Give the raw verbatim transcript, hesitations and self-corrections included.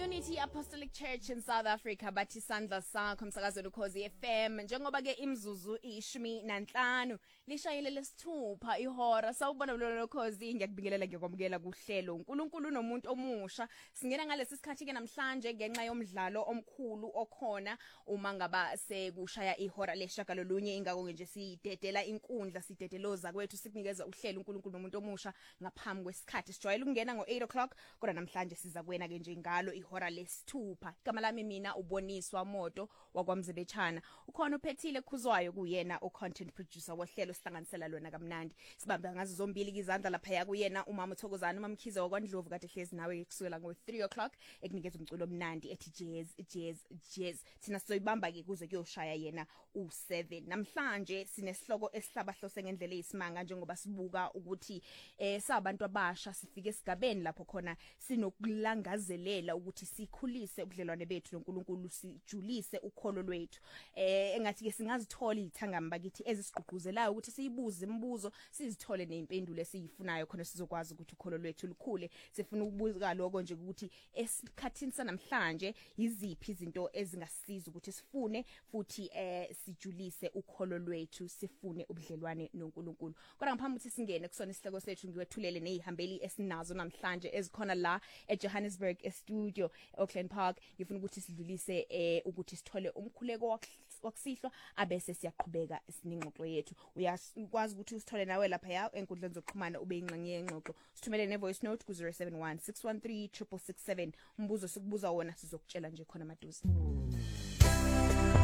Unity Apostolic Church in South Africa bathi sandla sakho umsakazweni Ukhozi F M njengoba ke imzuzu ishumi nanhlanu lishayile lesithupha ihora sawubona lo Ukhozi ngiyakubingelela ngiyakwamukela kuhlelo uNkulunkulu nomuntu omusha singena ngalesi sikhathi ke namhlanje ngenxa yomdlalo omkhulu okhona uma ngaba sekushaya ihora leshagalolunye ingako nje sidedela inkundla sidedeloza kwethu sikunikeza uhlelo uNkulunkulu nomuntu omusha ngaphambi kwesikhathi sijwayele ukungena ngo eight o'clock kodwa namhlanje siza kuwena ke nje ngalo ihora lesithupha igama lami mina uboniswa moto wakwamzebechana ukhona uphethile khuzwayo kuyena o content producer wohlelo sihlanganisela lona kamnandi sibambe ngazo zombili izandla lapha ya kuyena umama uThokozana umamkhize wakwaNdlovu kade hlezi nawe kusukela ngo three o'clock ekunikeza umculo omnandi ethi jazz jazz jazz thina soyibamba ke kuze kuyoshaya yena u seven namhlanje sinesihloko esihlabahlose ngendlela eyisimanga njengoba sibuka ukuthi eh sabantu abasha sifike esigabeni lapho khona sinokulangazelela ukuthi sikhulise ubudlelwane bethu noNkulunkulu sijulise ukholo lwethu eh engathi ke singazithola izithangamba kithi ezisiqhuquzelayo ukuthi siyibuze imibuzo sizithole nezimpendulo esiyifunayo khona sizokwazi ukuthi ukholo lwethu lukhule sifuna ukubuza lokho nje ukuthi esikhathini sanamhlanje yiziphi izinto ezingasiza ukuthi sifune futhi eh sijulise ukholo lwethu sifune ubudlelwane noNkulunkulu kodwa ngaphambi ukuthi singene kusona isihloko sethu ngiwethulele nezihambeli esinazo namhlanje ezikhona la eJohannesburg estudio Auckland Park ngifuna ukuthi sidlulise eh ukuthi sithole umkhuleko wakusihlwa abese siyaqhubeka siningxoxo yethu uyakwazi ukuthi usithole nawe lapha ya enkundleni zokuxhumana ube ingxenye yengxoxo sithumele ne voice note ku zero seven one six one three six six six seven umbuzo sikubuza wona sizokutshela nje khona maduze